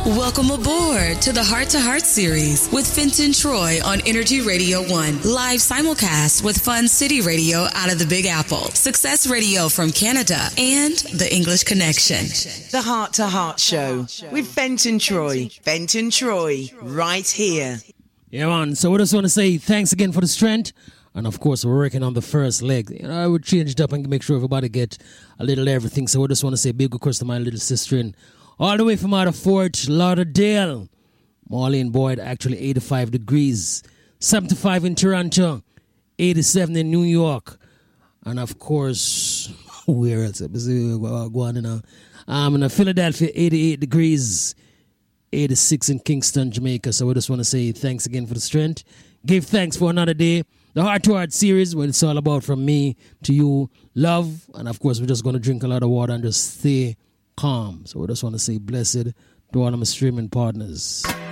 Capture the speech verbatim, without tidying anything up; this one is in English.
Welcome aboard to the Heart to Heart series with Fenton Troy on Energy Radio One. Live simulcast with Fun City Radio out of the Big Apple, Success Radio from Canada, and The English Connection. The Heart to Heart Show with Fenton Troy. Fenton Troy, right here. Yeah, man. So we just want to say thanks again for the strength. And of course, we're working on the first leg. You know, I would change it up and make sure everybody get a little everything. So we just want to say big of course to my little sister in all the way from out of Fort Lauderdale. Marlene Boyd, actually eighty-five degrees. seventy-five in Toronto. eighty-seven in New York. And of course, where else? Go on now. Um, in Philadelphia, eighty-eight degrees. eighty-six in Kingston, Jamaica. So we just want to say thanks again for the strength. Give thanks for another day. The Heart to Heart series, what it's all about from me to you. Love. And of course, we're just going to drink a lot of water and just stay calm. So we just want to say blessed to all of my streaming partners.